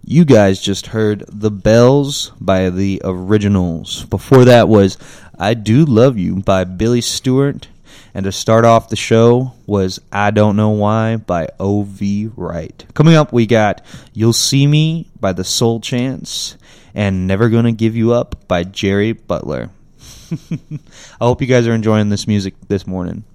You guys just heard The Bells by The Originals. Before that was I Do Love You by Billy Stewart. And to start off the show was I Don't Know Why by O.V. Wright. Coming up, we got You'll See Me by The Soul Chants and Never Gonna Give You Up by Jerry Butler. I hope you guys are enjoying this music this morning.